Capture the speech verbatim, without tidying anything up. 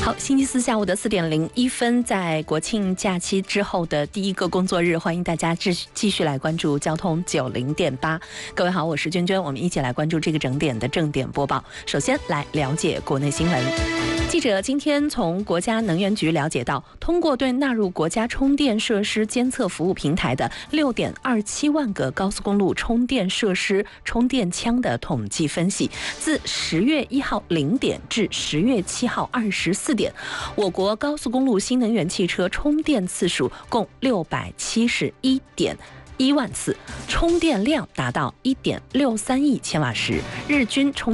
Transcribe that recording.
好，星期四下午的四点零一分，在国庆假期之后的第一个工作日，欢迎大家继继续来关注交通九零点八。各位好，我是娟娟，我们一起来关注这个整点的正点播报。首先来了解国内新闻。记者今天从国家能源局了解到，通过对纳入国家充电设施监测服务平台的六点二七万个高速公路充电设施充电枪的统计分析，自十月一号零点至十月七号二十四点，我国高速公路新能源汽车充电次数共六百七十一点一万次，充电量达到一点六三亿千瓦时，日均充